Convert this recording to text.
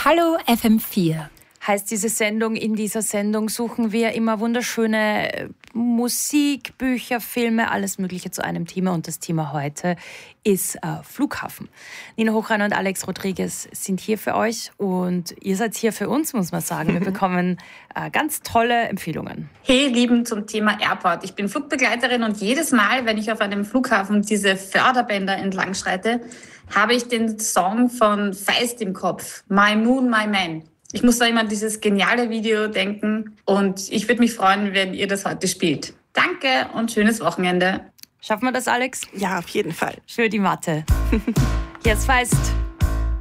Hallo FM4 heißt diese Sendung. In dieser Sendung suchen wir immer wunderschöne Musik, Bücher, Filme, alles Mögliche zu einem Thema. Und das Thema heute ist Flughafen. Nina Hochreiner und Alex Rodriguez sind hier für euch und ihr seid hier für uns, muss man sagen. Wir bekommen ganz tolle Empfehlungen. Hey, Lieben, zum Thema Airport. Ich bin Flugbegleiterin und jedes Mal, wenn ich auf einem Flughafen diese Förderbänder entlang schreite, habe ich den Song von Feist im Kopf. My Moon, My Man. Ich muss da immer an dieses geniale Video denken und ich würde mich freuen, wenn ihr das heute spielt. Danke und schönes Wochenende. Schaffen wir das, Alex? Ja, auf jeden Fall. Für die Mathe. Jetzt Feist.